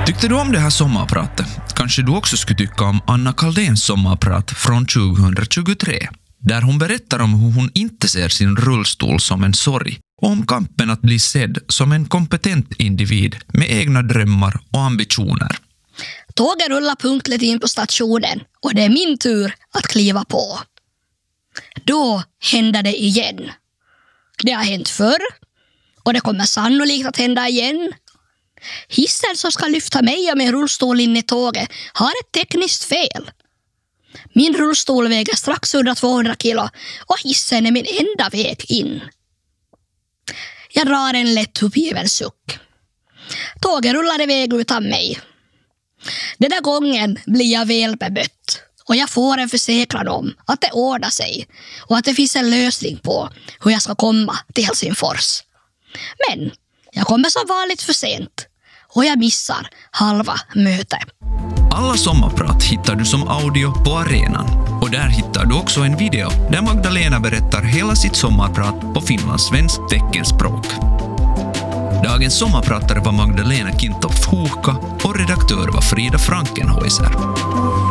Tyckte du om det här sommarpratet? Kanske du också skulle tycka om Anna Kaldéns sommarprat från 2023. Där hon berättar om hur hon inte ser sin rullstol som en sorg och om kampen att bli sedd som en kompetent individ med egna drömmar och ambitioner. Tåget rullar punktligt in på stationen och det är min tur att kliva på. Då händer det igen. Det har hänt förr och det kommer sannolikt att hända igen. Hissen som ska lyfta mig och min rullstol in i tåget har ett tekniskt fel. Min rullstol väger strax under 200 kilo och hissen är min enda väg in. Jag drar en lätt uppgiven suck. Tåget rullar iväg utan mig. Den där gången blir jag väl bemött och jag får en försäkran om att det ordnar sig och att det finns en lösning på hur jag ska komma till Helsingfors. Men jag kommer som vanligt för sent och jag missar halva mötet. Alla sommarprat hittar du som audio på arenan. Och där hittar du också en video där Magdalena berättar hela sitt sommarprat på finlandssvenskt teckenspråk. Dagens sommarpratare var Magdalena Kintoff-Huuhka och redaktör var Frida Frankenhäuser.